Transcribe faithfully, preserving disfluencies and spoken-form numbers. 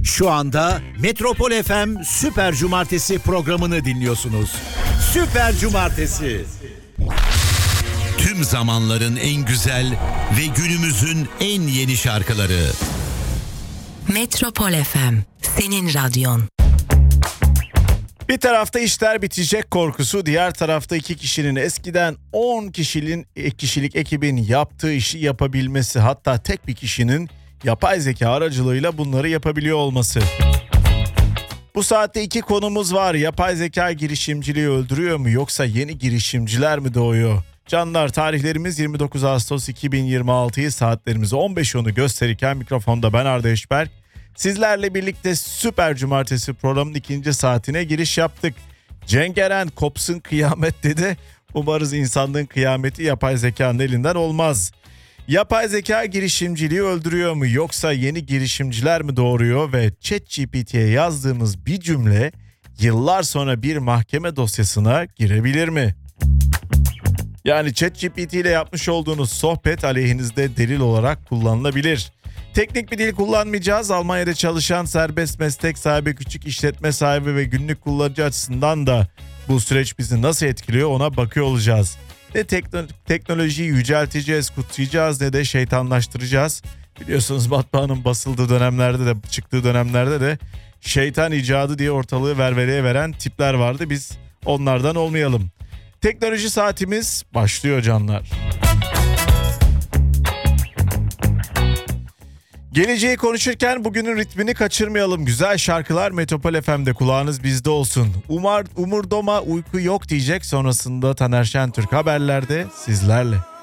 Şu anda Metropol F M Süper Cumartesi programını dinliyorsunuz. Süper Cumartesi. Tüm zamanların en güzel ve günümüzün en yeni şarkıları. Metropol F M, senin radyon. Bir tarafta işler bitecek korkusu, diğer tarafta iki kişinin eskiden on kişilik, kişilik ekibin yaptığı işi yapabilmesi, hatta tek bir kişinin yapay zeka aracılığıyla bunları yapabiliyor olması. Bu saatte iki konumuz var. Yapay zeka girişimciliği öldürüyor mu, yoksa yeni girişimciler mi doğuyor? Canlar, tarihlerimiz yirmi dokuz Ağustos iki bin yirmi altıyı, saatlerimizi on beş onu gösterirken mikrofonda ben Arda Eşber. Sizlerle birlikte Süper Cumartesi programının ikinci saatine giriş yaptık. Cenk Eren kopsun kıyamet dedi. Umarız insanlığın kıyameti yapay zekanın elinden olmaz. Yapay zeka girişimciliği öldürüyor mu, yoksa yeni girişimciler mi doğuruyor ve ChatGPT'ye yazdığımız bir cümle yıllar sonra bir mahkeme dosyasına girebilir mi? Yani ChatGPT ile yapmış olduğunuz sohbet aleyhinizde delil olarak kullanılabilir. Teknik bir dil kullanmayacağız. Almanya'da çalışan serbest meslek sahibi, küçük işletme sahibi ve günlük kullanıcı açısından da bu süreç bizi nasıl etkiliyor ona bakıyor olacağız. Ne tekno- teknolojiyi yücelteceğiz, kutsayacağız, ne de şeytanlaştıracağız. Biliyorsunuz matbaanın basıldığı dönemlerde de, çıktığı dönemlerde de şeytan icadı diye ortalığı verveleye veren tipler vardı. Biz onlardan olmayalım. Teknoloji saatimiz başlıyor canlar. Geleceği konuşurken bugünün ritmini kaçırmayalım. Güzel şarkılar Metropol F M'de, kulağınız bizde olsun. Umar, umurdoma uyku yok diyecek. Sonrasında Taner Şentürk haberlerde sizlerle.